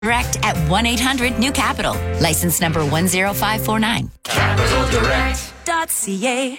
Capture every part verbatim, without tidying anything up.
Direct at one eight hundred new capital. License number one zero five four nine. capital direct dot c a.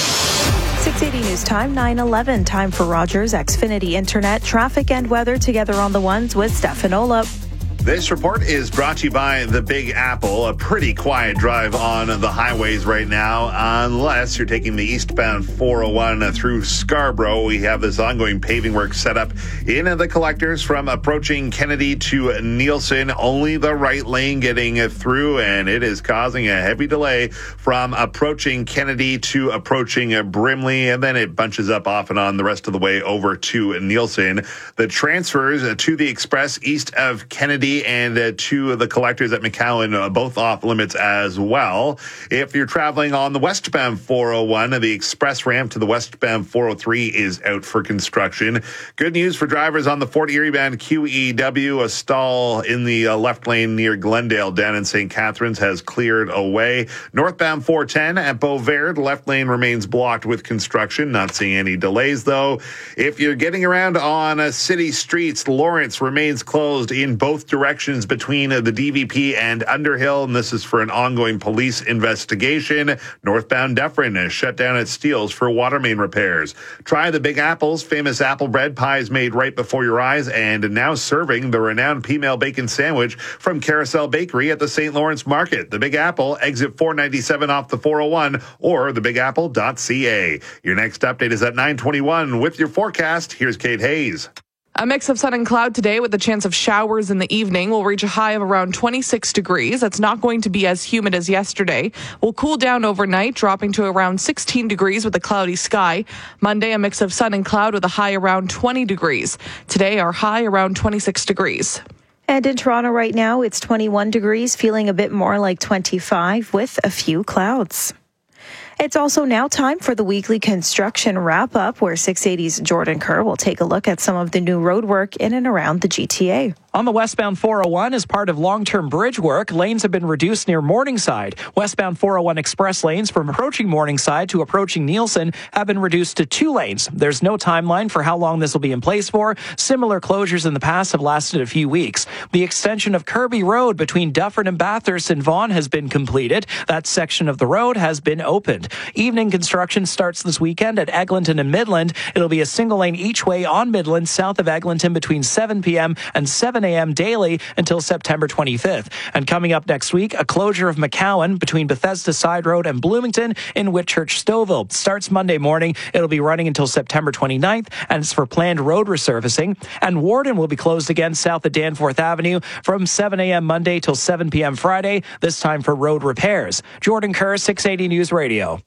six eighty News Time, nine eleven. Time for Rogers Xfinity Internet. Traffic and weather together on the ones with Stefanola. This report is brought to you by the Big Apple. A pretty quiet drive on the highways right now, unless you're taking the eastbound four oh one through Scarborough. We have this ongoing paving work set up in the collectors from approaching Kennedy to Nielsen. Only the right lane getting through, and it is causing a heavy delay from approaching Kennedy to approaching Brimley, and then it bunches up off and on the rest of the way over to Nielsen. The transfers to the express east of Kennedy and uh, to the collectors at McCowan, uh, both off limits as well. If you're traveling on the westbound four oh one, the express ramp to the westbound four oh three is out for construction. Good news for drivers on the Fort Erie bound Q E W. A stall in the uh, left lane near Glendale down in Saint Catharines has cleared away. Northbound four ten at Beauvert, left lane remains blocked with construction. Not seeing any delays, though. If you're getting around on uh, city streets, Lawrence remains closed in both directions between the D V P and Underhill, and this is for an ongoing police investigation. Northbound Dufferin is shut down at Steeles for water main repairs. Try the Big Apple's famous apple bread pies made right before your eyes, and now serving the renowned P-Mail bacon sandwich from Carousel Bakery at the Saint Lawrence Market. The Big Apple, exit four ninety-seven off the four oh one, or the big apple dot c a. Your next update is at nine twenty-one. With your forecast, here's Kate Hayes. A mix of sun and cloud today with the chance of showers in the evening. Will reach a high of around twenty-six degrees. That's not going to be as humid as yesterday. Will cool down overnight, dropping to around sixteen degrees with a cloudy sky. Monday, a mix of sun and cloud with a high around twenty degrees. Today, our high around twenty-six degrees. And in Toronto right now, it's twenty-one degrees, feeling a bit more like twenty-five with a few clouds. It's also now time for the weekly construction wrap-up, where six eighty's Jordan Kerr will take a look at some of the new road work in and around the G T A. On the westbound four oh one, as part of long-term bridge work, lanes have been reduced near Morningside. Westbound four oh one express lanes from approaching Morningside to approaching Nielsen have been reduced to two lanes. There's no timeline for how long this will be in place for. Similar closures in the past have lasted a few weeks. The extension of Kirby Road between Dufferin and Bathurst and Vaughan has been completed. That section of the road has been opened. Evening construction starts this weekend at Eglinton and Midland. It'll be a single lane each way on Midland south of Eglinton between seven p.m. and seven a.m. daily until September twenty-fifth. And coming up next week, a closure of McCowan between Bethesda Side Road and Bloomington in Whitchurch Stouffville. Starts Monday morning. It'll be running until September twenty-ninth, and it's for planned road resurfacing. And Warden will be closed again south of Danforth Avenue from seven a.m. Monday till seven p.m. Friday, this time for road repairs. Jordan Kerr, six eighty News Radio.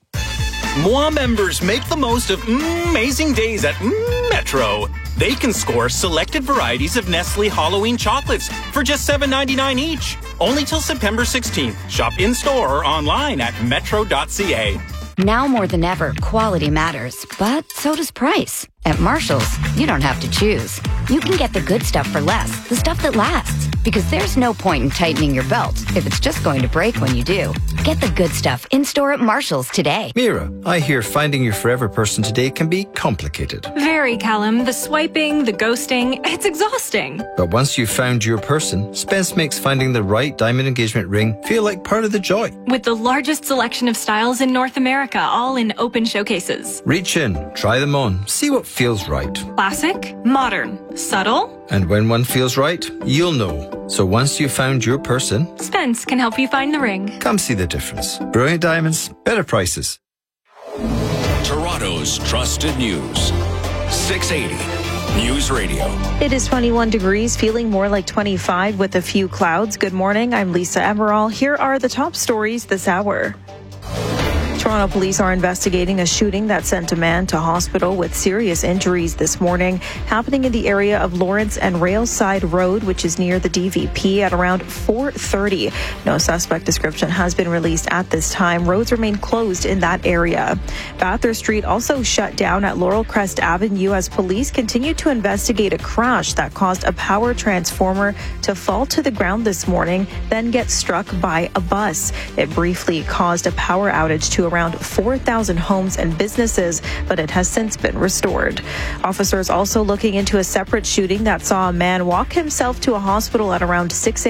M W A members make the most of amazing days at Metro. They can score selected varieties of Nestle Halloween chocolates for just seven ninety-nine each. Only till September sixteenth. Shop in-store or online at metro dot c a. Now more than ever, quality matters, but so does price. At Marshall's, you don't have to choose. You can get the good stuff for less, the stuff that lasts. Because there's no point in tightening your belt if it's just going to break when you do. Get the good stuff in-store at Marshall's today. Mira, I hear finding your forever person today can be complicated. Very, Callum. The swiping, the ghosting, it's exhausting. But once you've found your person, Spence makes finding the right diamond engagement ring feel like part of the joy. With the largest selection of styles in North America, all in open showcases. Reach in, try them on, see what feels right. Classic, modern, subtle. And when one feels right, you'll know. So once you've found your person, Spence can help you find the ring. Come see the difference. Brilliant diamonds, better prices. Toronto's trusted news. six eighty News Radio. It is twenty-one degrees, feeling more like twenty-five with a few clouds. Good morning, I'm Lisa Emerald. Here are the top stories this hour. Toronto police are investigating a shooting that sent a man to hospital with serious injuries this morning, happening in the area of Lawrence and Railside Road, which is near the D V P at around four thirty. No suspect description has been released at this time. Roads remain closed in that area. Bathurst Street also shut down at Laurel Crest Avenue as police continue to investigate a crash that caused a power transformer to fall to the ground this morning, then get struck by a bus. It briefly caused a power outage to a around four thousand homes and businesses, but it has since been restored. Officers also looking into a separate shooting that saw a man walk himself to a hospital at around six